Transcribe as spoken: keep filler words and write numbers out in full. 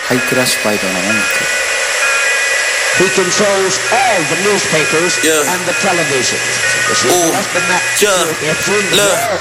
ハイクラシファイドな音楽。 He controls all the newspapers Yeah. and the television. Ooh, yeah, look.